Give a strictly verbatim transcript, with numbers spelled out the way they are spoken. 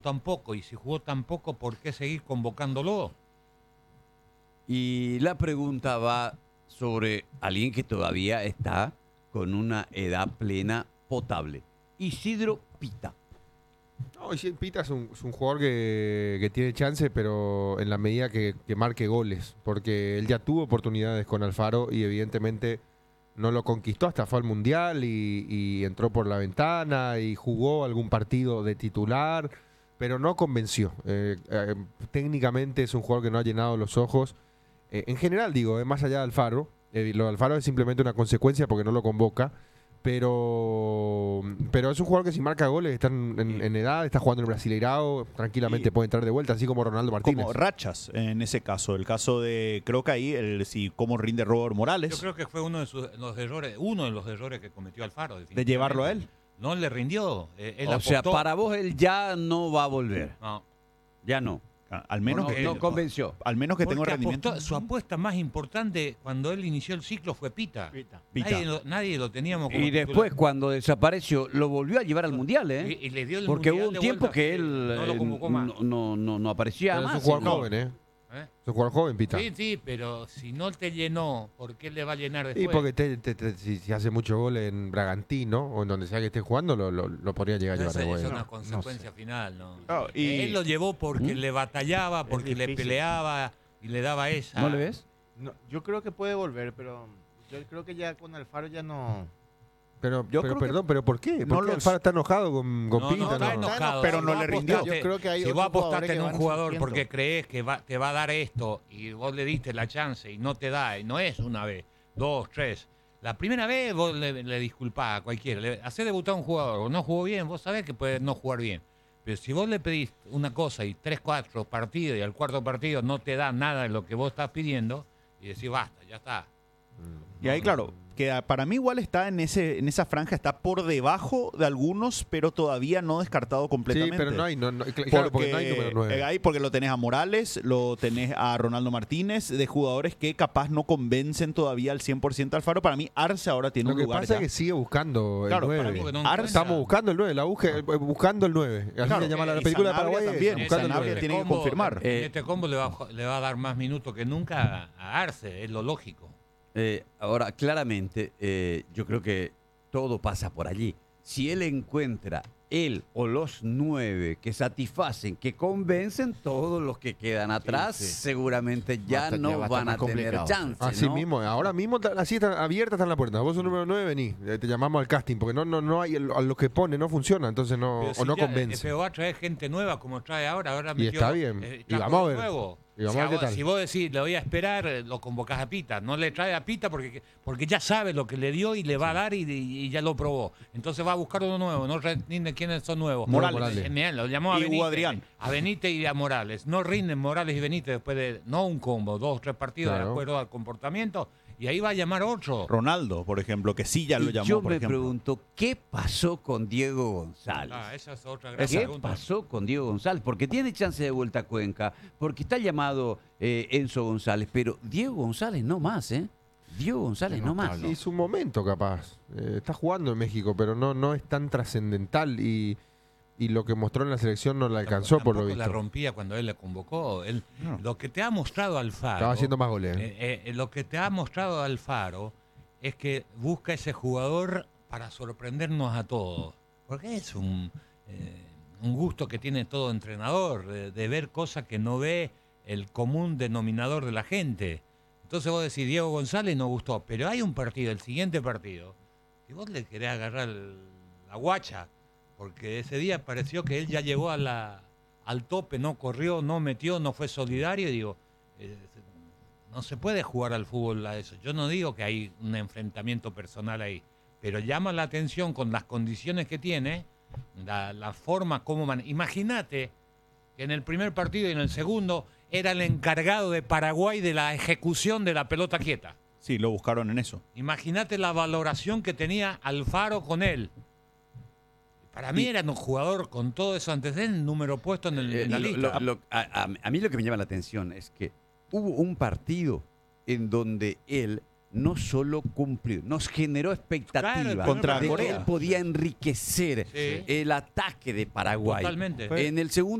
tampoco, y si jugó tampoco, ¿por qué seguir convocándolo? Y la pregunta va sobre alguien que todavía está con una edad plena potable. Isidro Pita. No, y Pita es un, es un jugador que, que tiene chance, pero en la medida que, que marque goles, porque él ya tuvo oportunidades con Alfaro y evidentemente no lo conquistó, hasta fue al Mundial y, y entró por la ventana y jugó algún partido de titular, pero no convenció. Eh, eh, técnicamente es un jugador que no ha llenado los ojos. Eh, en general digo, eh, más allá de Alfaro, eh, lo de Alfaro es simplemente una consecuencia porque no lo convoca. Pero, pero es un jugador que si marca goles, está en, en, en edad, está jugando en el Brasileirao, tranquilamente Y puede entrar de vuelta, así como Ronaldo Martínez. como rachas en ese caso. El caso de, creo que ahí, el, si cómo rinde Robert Morales. Yo creo que fue uno de sus, los errores, uno de los errores que cometió Alfaro. De llevarlo a él. No le rindió. Eh, él O sea, apostó. para vos él ya no va a volver. No. Ya no. Al menos no, que, no convenció. Al menos que tenga Porque rendimiento. apostó- su apuesta más importante cuando él inició el ciclo fue Pita. Pita. Pita. Nadie, lo, nadie lo teníamos como Y titular. después, cuando desapareció, lo volvió a llevar al Mundial, ¿eh? Y- y le dio el Porque Mundial hubo un de tiempo vuelta, que sí, él no lo eh, convocó más. no, no, no, no aparecía Pero más. es un jugador ¿no? joven, ¿eh? ¿Eh? Es un jugador joven, Pita. Sí, sí, pero si no te llenó, ¿por qué le va a llenar después? Y porque te, te- te- si, si hace mucho gol en Bragantino o en donde sea que esté jugando, lo, lo, lo podría llegar a llevar Esa de es vuelta. una No, consecuencia no sé. final, ¿no? No, y- Él lo llevó porque ¿Mm? le batallaba, porque le difícil. peleaba y le daba esa. ¿No le ves? No, yo creo que puede volver, pero yo creo que ya con Alfaro ya no. Pero, Yo pero creo que perdón, ¿pero por qué? ¿Por no qué los- Alfaro está enojado con, con No, Pita? no, está No. enojado. pero Si no vos le rindió. apostaste- Yo creo que hay si otros vos apostaste jugadores en que un van jugador surgiendo. porque crees que va, te va a dar esto y vos le diste la chance y no te da, y no es una vez, dos, tres. La primera vez vos le, le disculpás a cualquiera. Le hacés debutar a un jugador o no jugó bien, vos sabés que puede no jugar bien. Pero si vos le pedís una cosa y tres, cuatro partidos y al cuarto partido no te da nada de lo que vos estás pidiendo y decís basta, ya está. Y ahí, claro, que para mí igual está en ese en esa franja, está por debajo de algunos, pero todavía no descartado Sí, completamente. pero no hay, no, no- cl- claro, porque no hay número nueve. eh, ahí porque lo tenés a Morales, lo tenés a Ronaldo Martínez, de jugadores que capaz no convencen todavía al cien por ciento a Alfaro. Para mí, Arce ahora tiene Lo un que lugar pasa ya. es que sigue buscando el Claro, para nueve. mí porque no Arce- encuentra. Estamos buscando el nueve, la busque, eh, buscando el nueve. Así Claro, se llama la y película de Sanabria Paraguay. es también, buscando el Sanabria nueve. tiene que confirmar. En Eh, este combo le va, a- le va a dar más minutos que nunca a Arce, es lo lógico. Eh, ahora, claramente, eh, yo creo que todo pasa por allí. Si él encuentra él o los nueve que satisfacen, que convencen, todos los que quedan atrás sí. seguramente ya Va a estar- no ya va a estar van a más tener complicado. chance. Así ¿no? mismo, ahora mismo ta- así está abierta está en la puerta. Vos sos número nueve, vení. Eh, Te llamamos al casting, porque no, no, no hay el- a los que pone, no funciona, entonces no, Pero o si no ya, convence. Pero va a traer gente nueva como trae ahora. ahora Y metió- está bien. eh, Y está vamos a ver. nuevo. Y vamos si, a ver qué vos, tal. si vos decís, le voy a esperar, eh, lo convocás a Pita. No le trae a Pita porque, porque ya sabe lo que le dio y le va a dar y, y ya lo probó. Entonces va a buscar uno nuevo. No rinde quiénes son nuevos. Morales. Morales. Eh, mirá, lo llamó a Y Hugo Benítez. Adrián. A Benítez y a Morales. No rinden Morales y Benítez después de, no un combo, dos o tres partidos Claro. de acuerdo al comportamiento. Y ahí va a llamar otro. Ronaldo, por ejemplo, que sí ya lo Y llamó, yo por me ejemplo. pregunto, ¿qué pasó con Diego González? Ah, esa es otra gran ¿Qué pregunta. pasó con Diego González? Porque tiene chance de vuelta a Cuenca, porque está llamado eh, Enzo González, pero Diego González no más, ¿eh? Diego González no más. Y su momento, capaz. Eh, está jugando en México, pero no, no es tan trascendental y, y lo que mostró en la selección no le alcanzó, por lo Tampoco la visto. rompía cuando él le convocó. Él, No. Lo que te ha mostrado Alfaro. Estaba haciendo más goles. ¿eh? eh, eh, lo que te ha mostrado Alfaro es que busca ese jugador para sorprendernos a todos. Porque es un, eh, un gusto que tiene todo entrenador, de, de ver cosas que no ve el común denominador de la gente. Entonces vos decís, Diego González no gustó, pero hay un partido, el siguiente partido, que vos le querés agarrar el- la guacha, porque ese día pareció que él ya llegó a la, al tope, no corrió, no metió, no fue solidario, y digo, eh, no se puede jugar al fútbol a eso. Yo no digo que hay un enfrentamiento personal ahí, pero llama la atención con las condiciones que tiene, la, la forma como... Man... Imagínate que en el primer partido y en el segundo era el encargado de Paraguay de la ejecución de la pelota quieta. Sí, lo buscaron en eso. Imagínate la valoración que tenía Alfaro con él. Para mí era un jugador con todo eso antecedentes, número puesto en, el, Eh, en la lo- lista. lo- lo- a, a- a mí lo que me llama la atención es que hubo un partido en donde él no solo cumplió, nos generó expectativa Claro, contra de que Corea. él podía enriquecer Sí. el ataque de Paraguay. Totalmente. En el segundo